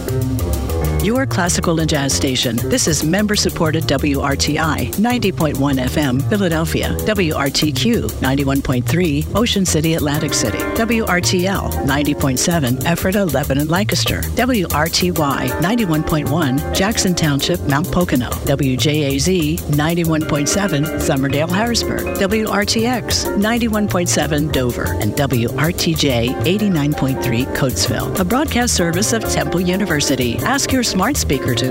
Your classical and jazz station. This is member-supported WRTI 90.1 FM, Philadelphia. WRTQ 91.3, Ocean City, Atlantic City. WRTL 90.7, Ephrata, Lebanon, Lancaster. WRTY 91.1, Jackson Township, Mount Pocono. WJAZ 91.7, Summerdale, Harrisburg. WRTX 91.7, Dover. And WRTJ 89.3, Coatesville. A broadcast service of Temple University. Ask your smart speaker to